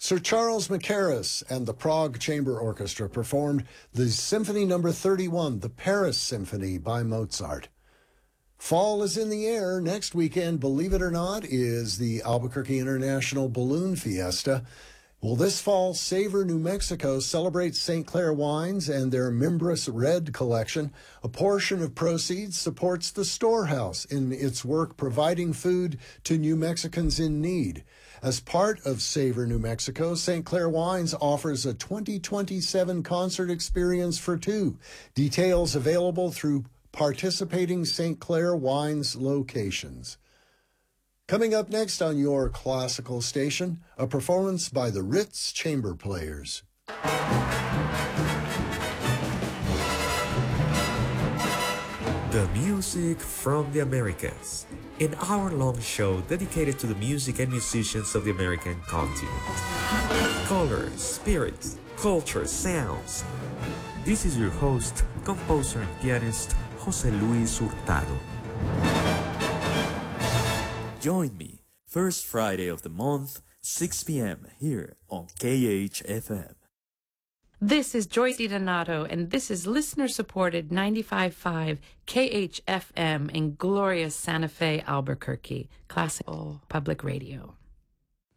Sir Charles Mackerras and the Prague Chamber Orchestra performed the Symphony No. 31, the Paris Symphony by Mozart. Fall is in the air. Next weekend, believe it or not, is the Albuquerque International Balloon Fiesta. Well, this fall, Savor New Mexico celebrates St. Clair wines and their Mimbres Red collection. A portion of proceeds supports the Storehouse in its work providing food to New Mexicans in need. As part of Savor New Mexico, St. Clair Wines offers a 2027 concert experience for two. Details available through participating St. Clair Wines locations. Coming up next on your classical station, a performance by the Ritz Chamber Players. The music from the Americas, an hour-long show dedicated to the music and musicians of the American continent. Colors, spirits, culture, sounds. This is your host, composer and pianist, Jose Luis Hurtado. Join me, first Friday of the month, 6 p.m. here on KHFM. This is Joyce DiDonato, and this is listener-supported 95.5 KHFM in glorious Santa Fe, Albuquerque, classical public radio.